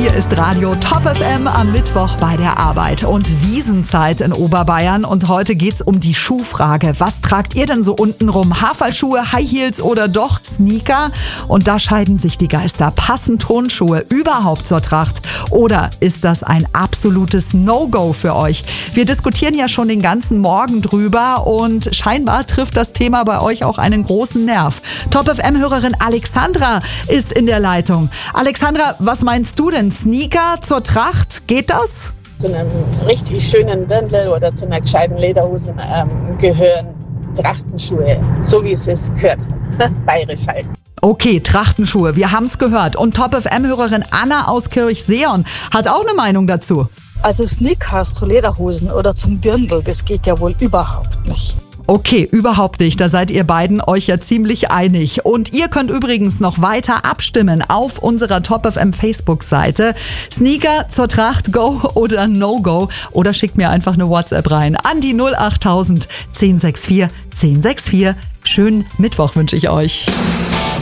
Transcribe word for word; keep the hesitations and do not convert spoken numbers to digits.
Hier ist Radio Top F M am Mittwoch bei der Arbeit und Wiesenzeit in Oberbayern. Und heute geht's um die Schuhfrage. Was tragt ihr denn so unten rum? Haferschuhe, High Heels oder doch Sneaker? Und da scheiden sich die Geister. Passen Turnschuhe überhaupt zur Tracht? Oder ist das ein absolutes No-Go für euch? Wir diskutieren ja schon den ganzen Morgen drüber und scheinbar trifft das Thema bei euch auch einen großen Nerv. Top F M-Hörerin Alexandra ist in der Leitung. Alexandra, was meinst du denn? Sneaker zur Tracht, geht das? Zu einem richtig schönen Dirndl oder zu einer gescheiten Lederhose ähm, gehören Trachtenschuhe, so wie es ist, gehört. Bayerisch halt. Okay, Trachtenschuhe, wir haben es gehört. Und Top F M-Hörerin Anna aus Kirchseon hat auch eine Meinung dazu. Also Sneakers zu Lederhosen oder zum Dirndl, das geht ja wohl überhaupt nicht. Okay, überhaupt nicht. Da seid ihr beiden euch ja ziemlich einig. Und ihr könnt übrigens noch weiter abstimmen auf unserer Top F M Facebook-Seite. Sneaker zur Tracht, Go oder No Go. Oder schickt mir einfach eine WhatsApp rein an die null acht tausend, zehn sechs vier, zehn sechs vier. Schönen Mittwoch wünsche ich euch.